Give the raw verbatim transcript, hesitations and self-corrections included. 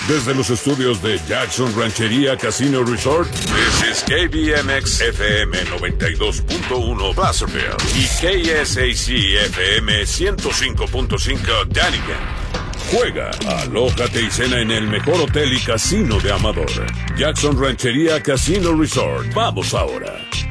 Desde los estudios de Jackson Ranchería Casino Resort, this is K B M X F M noventa y dos punto uno Placerville y K S A C F M ciento cinco punto cinco Dunnigan. Juega, alójate y cena en el mejor hotel y casino de Amador. Jackson Ranchería Casino Resort. Vamos ahora.